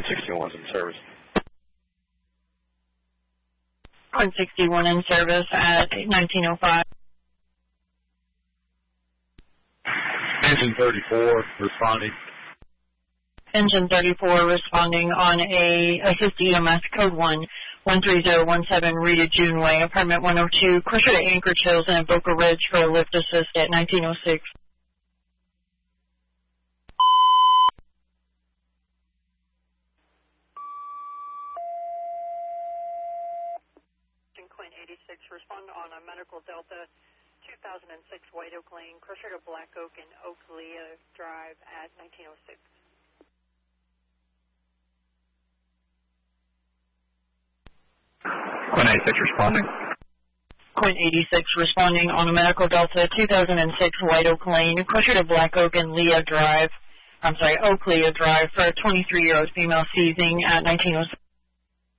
Quinn 61's in service. Quinn 61 in service at 1905. Engine 34 responding. Engine 34 responding on a assist EMS code 13017 Rita June Way, apartment 102, closer to Anchorage Hills and Boca Ridge for a lift assist at 1906. Quinn 86, respond on a Medical Delta 2006 White Oak Lane, closer to Black Oak and Oaklea Drive at 1906. Quinn 86 responding. Quinn 86 responding on a Medical Delta 2006 White Oak Lane, closer to Black Oak and Oaklea Drive for a 23-year-old female seizing at 1906.